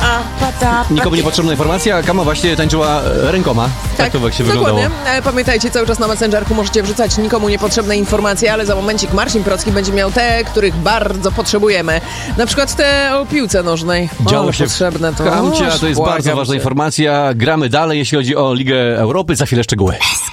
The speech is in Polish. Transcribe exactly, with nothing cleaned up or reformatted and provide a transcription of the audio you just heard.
Nikomu niepotrzebna informacja, Kama właśnie tańczyła rękoma. Tak, tak to jak się dokładnie. wyglądało. Pamiętajcie, cały czas na Messengerku możecie wrzucać nikomu niepotrzebne informacje, ale za momencik Marcin Procki będzie miał te, których bardzo potrzebujemy. Na przykład te o piłce nożnej. Działo się potrzebne to. Kamcia, to jest bardzo ważna informacja. Gramy dalej, jeśli chodzi o Ligę Europy. Za chwilę szczegóły.